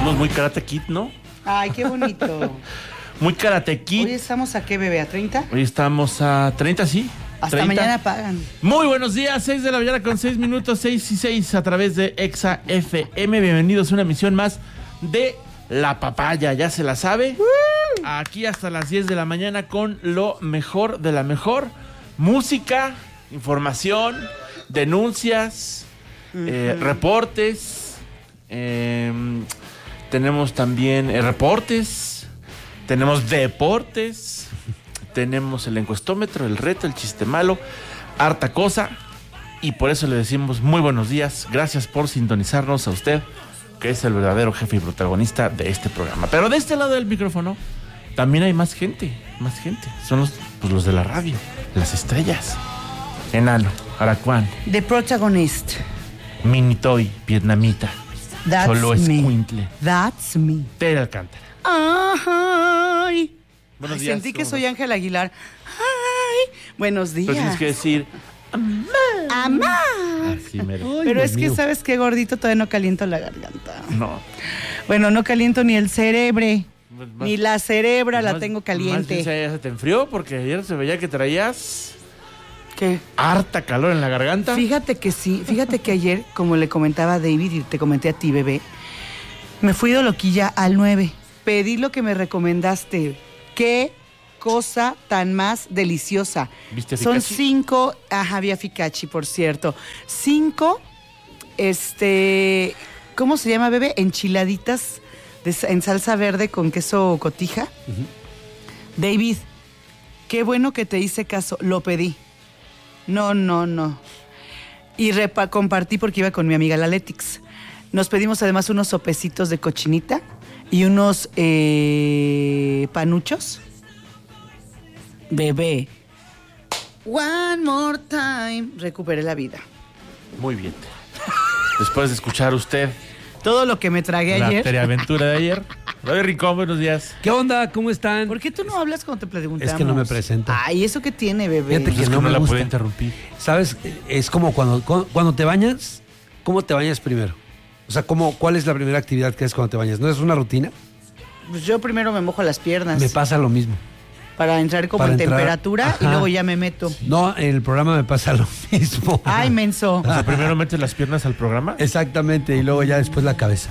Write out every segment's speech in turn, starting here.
Venimos muy Karate Kid, ¿no? Ay, qué bonito. Muy Karate Kid. Hoy estamos a qué, bebé, ¿a 30? Hoy estamos a 30, sí. Hasta 30. mañana pagan. Muy buenos días, 6 de la mañana con 6 minutos, 6 y 6 a través de Exa FM. Bienvenidos a una emisión más de La Papaya, ya se la sabe. Aquí hasta las 10 de la mañana con lo mejor de la mejor música, información, denuncias, reportes. Tenemos también reportes, tenemos deportes, tenemos el encuestómetro, el reto, el chiste malo, harta cosa. Y por eso le decimos muy buenos días. Gracias por sintonizarnos a usted, que es el verdadero jefe y protagonista de este programa. Pero de este lado del micrófono también hay más gente, más gente. Son los de la radio, las estrellas. Enano, Aracuán, The Protagonist. Minitoy, Vietnamita, That's Solo me. Escuintle, That's me. Tere Alcántara. Ay. Buenos Ay, días. sentí que ¿Cómo soy vas? Ángel Aguilar. Ay. Buenos días. Pero tienes que decir Amá. así, mero. Pero es que, ¿sabes qué, gordito? Todavía no caliento la garganta. No. Bueno, no caliento ni el cerebre. Más- Ni la cerebra la más- tengo Más caliente. bien ya se te enfrió porque ayer se veía que traías ¿Qué? harta calor en la garganta. Fíjate que sí, fíjate que ayer, como le comentaba a David y te comenté a ti, bebé, me fui de loquilla al 9. Pedí lo que me recomendaste. Qué cosa tan más deliciosa. ¿Viste Son Ficachi? 5, había Ficachi, por cierto. 5, ¿cómo se llama, bebé? Enchiladitas en salsa verde con queso cotija. David, qué bueno que te hice caso, lo pedí. No. Y compartí porque iba con mi amiga la Letix. Nos pedimos además unos sopecitos de cochinita y unos panuchos. Bebé. One more time. Recuperé la vida. Muy bien. Después de escuchar usted Todo lo que me tragué la ayer. teleaventura de ayer. David Rincón, buenos días. ¿Qué onda? ¿Cómo están? ¿Por qué tú no hablas cuando te preguntamos? Es que no me presento. Ay, ¿eso qué tiene, bebé? Fíjate que Es que no me la gusta. puede interrumpir. ¿Sabes? Es como cuando te bañas, ¿cómo te bañas primero? O sea, ¿cuál es la primera actividad que haces cuando te bañas? ¿No es una rutina? Pues yo primero me mojo las piernas Me pasa lo mismo. para entrar como Para en entrar, temperatura y ajá. luego ya me meto. No, en el programa me pasa lo mismo. Ay, menso. O sea, primero metes las piernas al programa. Exactamente, y luego ya después la cabeza.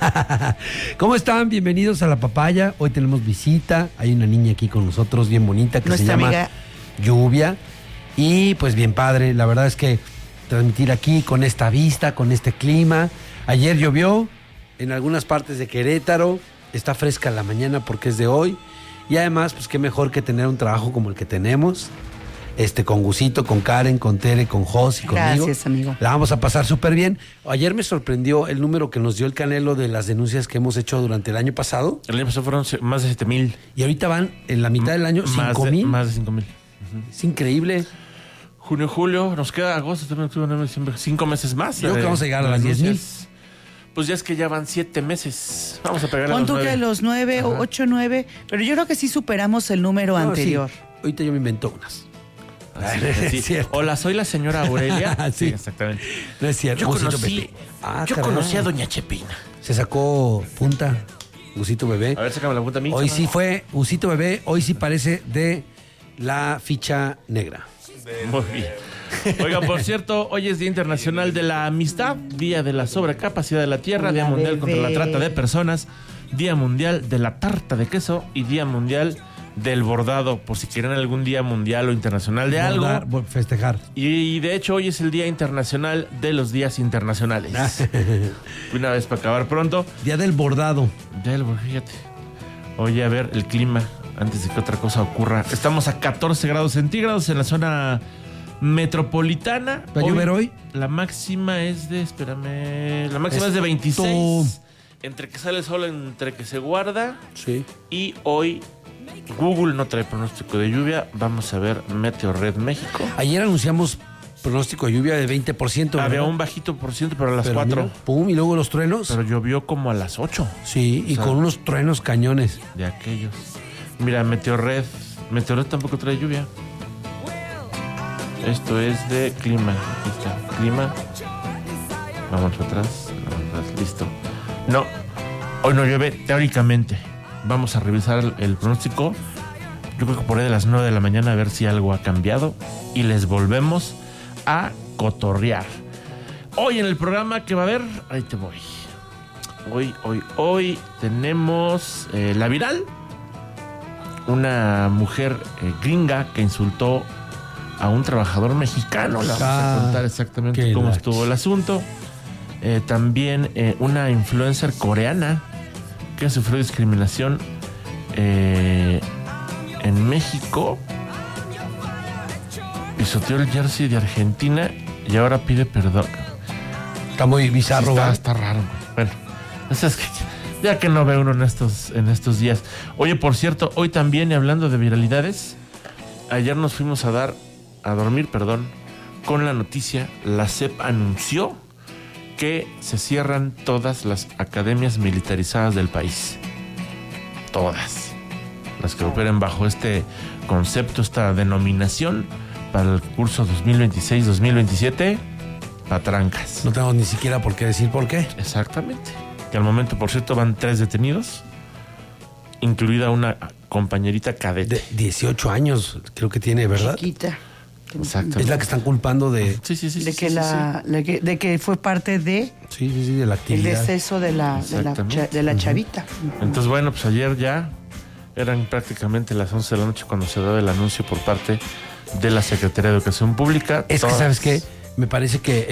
¿Cómo están? Bienvenidos a La Papaya. Hoy tenemos visita. Hay una niña aquí con nosotros bien bonita que Nuestra se llama amiga. Lluvia. Y pues bien padre. La verdad es que transmitir aquí con esta vista, con este clima. Ayer llovió en algunas partes de Querétaro. Está fresca la mañana porque es de hoy. Y además, pues qué mejor que tener un trabajo como el que tenemos. Con Gusito, con Karen, con Tere, con Jos y conmigo. Gracias, amigo. La vamos a pasar súper bien. Ayer me sorprendió el número que nos dio el Canelo de las denuncias que hemos hecho durante el año pasado. El año pasado fueron más de 7,000. Y ahorita van en la mitad del año 5,000. Más de 5,000. Es increíble. Junio, julio, nos queda agosto, septiembre, octubre, noviembre, diciembre. 5 meses más. Yo creo que vamos a llegar a las 10,000. Pues ya es que ya van 7 meses. Vamos a pegar a Pon los tú 9. que los 9 o 8, 9, pero yo creo que sí superamos el número No, anterior. sí. Ahorita yo me invento unas. Así, No es así. cierto. Hola, soy la señora Aurelia. Sí. Exactamente. No es cierto. Yo Gusito conocí, Pepe. Ah, yo caray. conocí a Doña Chepina. Se sacó punta. Gusito Bebé. A ver, sácame la punta a mí. Hoy chaval. sí fue Gusito Bebé. Hoy sí parece de la ficha negra. Muy bien. Oiga, por cierto, hoy es Día Internacional de la Amistad, Día de la Sobrecapacidad de la Tierra, Día Hola, Mundial contra la bebé. Trata de Personas, Día Mundial de la Tarta de Queso y Día Mundial del Bordado, por si quieren algún día mundial o internacional de algo. Bordar, festejar. Y de hecho hoy es el Día Internacional de los Días Internacionales. Una vez para acabar pronto. Día del bordado. Ya fíjate. Oye, a ver el clima antes de que otra cosa ocurra. Estamos a 14 grados centígrados en la zona metropolitana. ¿Va a llover hoy? La máxima es de, espérame, la máxima es de 26. Entre que sale el sol, entre que se guarda. Sí. Y hoy Google no trae pronóstico de lluvia. Vamos a ver Meteo Red México. Ayer anunciamos pronóstico de lluvia de 20%. Había ¿verdad? un bajito por ciento, pero a las Pero 4. mira, pum, y luego los truenos. Pero llovió como a las 8 Sí, y o sea, con unos truenos cañones. de aquellos. Mira, Meteo Red tampoco trae lluvia. Esto es de clima. Aquí está, clima. Vamos para atrás. Listo. No. Hoy no llueve, teóricamente. Vamos a revisar el pronóstico. Yo creo que por ahí de las 9 de la mañana a ver si algo ha cambiado. Y les volvemos a cotorrear. Hoy en el programa que va a haber, ahí te voy. Hoy tenemos La Viral. Una mujer gringa que insultó a un trabajador mexicano. Le vamos a contar exactamente cómo estuvo el asunto. También una influencer coreana que sufrió discriminación en México. Pisoteó el jersey de Argentina y ahora pide perdón. Está muy bizarro, ¿verdad? Está raro, güey. Bueno, es que ya que no ve uno en estos días. Oye, por cierto, hoy también, hablando de viralidades, ayer nos fuimos a dormir, con la noticia. La SEP anunció que se cierran todas las academias militarizadas del país. Todas. Las que operen bajo este concepto, esta denominación para el curso 2026-2027, patrancas. No tengo ni siquiera por qué decir por qué. Exactamente. Que al momento, por cierto, van 3 detenidos, incluida una compañerita cadete. De 18 años, creo que tiene, ¿verdad? Chiquita. Exactamente. Es la que están culpando de... Sí. De que fue parte de Sí, de la el actividad. deceso de la chavita. Entonces, bueno, pues ayer ya eran prácticamente las 11 de la noche cuando se daba el anuncio por parte de la Secretaría de Educación Pública. Es que, ¿sabes qué? Me parece que